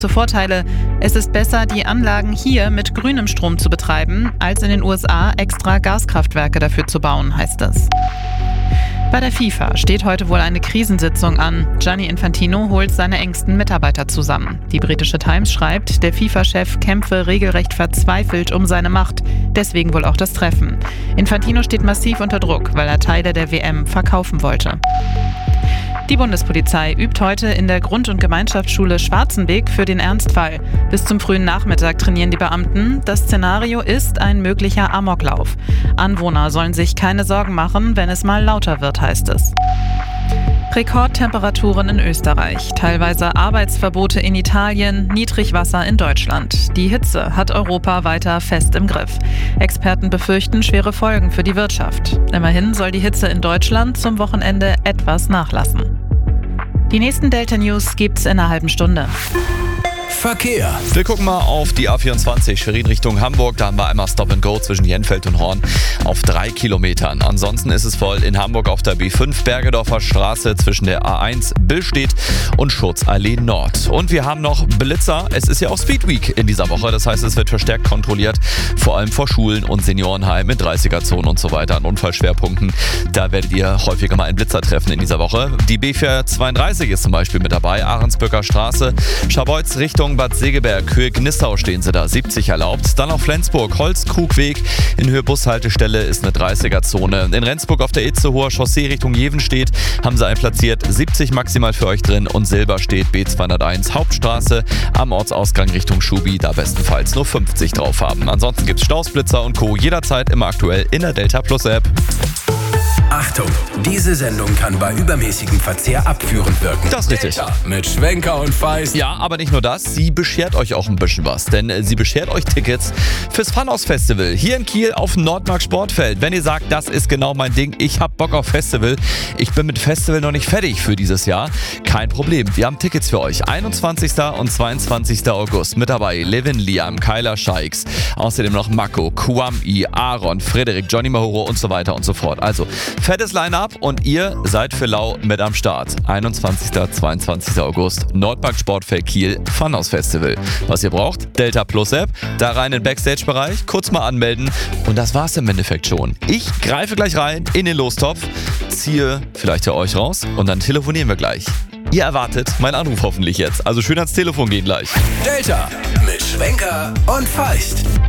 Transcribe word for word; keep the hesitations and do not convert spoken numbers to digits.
Vorteile. Es ist besser, die Anlagen hier mit grünem Strom zu betreiben, als in den U S A extra Gaskraftwerke dafür zu bauen, heißt es. Bei der FIFA steht heute wohl eine Krisensitzung an. Gianni Infantino holt seine engsten Mitarbeiter zusammen. Die britische Times schreibt, der FIFA-Chef kämpfe regelrecht verzweifelt um seine Macht. Deswegen wohl auch das Treffen. Infantino steht massiv unter Druck, weil er Teile der W M verkaufen wollte. Die Bundespolizei übt heute in der Grund- und Gemeinschaftsschule Schwarzenbeek für den Ernstfall. Bis zum frühen Nachmittag trainieren die Beamten. Das Szenario ist ein möglicher Amoklauf. Anwohner sollen sich keine Sorgen machen, wenn es mal lauter wird, heißt es. Rekordtemperaturen in Österreich, teilweise Arbeitsverbote in Italien, Niedrigwasser in Deutschland. Die Hitze hat Europa weiter fest im Griff. Experten befürchten schwere Folgen für die Wirtschaft. Immerhin soll die Hitze in Deutschland zum Wochenende etwas nachlassen. Die nächsten Delta-News gibt's in einer halben Stunde. Verkehr. Wir gucken mal auf die A vierundzwanzig Schwerin Richtung Hamburg. Da haben wir einmal Stop and Go zwischen Jenfeld und Horn auf drei Kilometern. Ansonsten ist es voll in Hamburg auf der B fünf Bergedorfer Straße zwischen der A eins Billstedt und Schurzallee Nord. Und wir haben noch Blitzer. Es ist ja auch Speed Week in dieser Woche. Das heißt, es wird verstärkt kontrolliert, vor allem vor Schulen und Seniorenheimen mit dreißiger-Zonen und so weiter an Unfallschwerpunkten. Da werdet ihr häufiger mal einen Blitzer treffen in dieser Woche. Die B vierhundertzweiunddreißig ist zum Beispiel mit dabei. Ahrensböcker Straße, Scharbeutz Richtung Bad Segeberg, Höhe Gnissau stehen sie da, siebzig erlaubt. Dann auf Flensburg, Holzkrugweg, in Höhe Bushaltestelle ist eine dreißiger-Zone. In Rendsburg auf der Itzehoer Chaussee Richtung Jevenstedt haben sie einplatziert, siebzig maximal für euch drin und Silberstedt B zweihunderteins Hauptstraße am Ortsausgang Richtung Schubi, da bestenfalls nur fünfzig drauf haben. Ansonsten gibt's Stausblitzer und Co. jederzeit immer aktuell in der Delta Plus App. Achtung, diese Sendung kann bei übermäßigem Verzehr abführend wirken. Das ist richtig. Delta mit Schwenker und Feist. Ja, aber nicht nur das, sie beschert euch auch ein bisschen was, denn äh, sie beschert euch Tickets fürs Funhouse Festival hier in Kiel auf dem Nordmark Sportfeld. Wenn ihr sagt, das ist genau mein Ding, ich hab Bock auf Festival, ich bin mit Festival noch nicht fertig für dieses Jahr, kein Problem, wir haben Tickets für euch. einundzwanzigsten und zweiundzwanzigsten August mit dabei Levin, Liam, Kyla Scheiks, außerdem noch Mako, Kwami, Aaron, Frederik, Johnny Mahoro und so weiter und so fort. Also fettes Line-Up und ihr seid für lau mit am Start. einundzwanzigsten, zweiundzwanzigsten August, Nordmark Sportfeld Kiel, Funhouse Festival. Was ihr braucht? Delta Plus App, da rein in den Backstage-Bereich, kurz mal anmelden und das war's im Endeffekt schon. Ich greife gleich rein in den Lostopf, ziehe vielleicht ja euch raus und dann telefonieren wir gleich. Ihr erwartet meinen Anruf hoffentlich jetzt, also schön ans Telefon gehen gleich. Delta mit Schwenker und Feist.